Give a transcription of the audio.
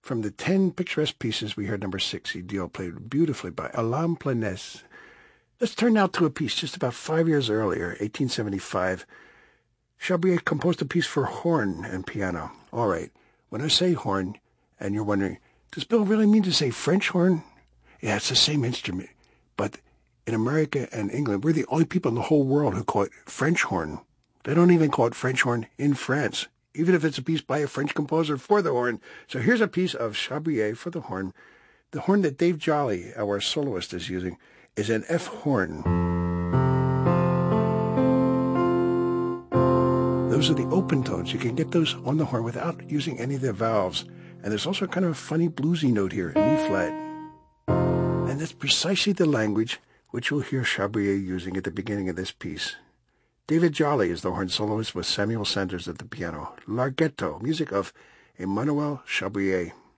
From the 10 picturesque pieces, we heard number 6, Idiot, played beautifully by Alain Planès. Let's turn now to a piece just about 5 years earlier, 1875. Chabrier composed a piece for horn and piano. All right, when I say horn, and you're wondering, does Bill really mean to say French horn? Yeah, it's the same instrument, but in America and England, we're the only people in the whole world who call it French horn. They don't even call it French horn in France, even if it's a piece by a French composer for the horn. So here's a piece of Chabrier for the horn. The horn that Dave Jolly, our soloist, is using is an F horn. Those are the open tones. You can get those on the horn without using any of the valves. And there's also kind of a funny bluesy note here, an E flat. And that's precisely the language which you'll hear Chabrier using at the beginning of this piece. David Jolly is the horn soloist with Samuel Sanders at the piano. Larghetto, music of Emmanuel Chabrier.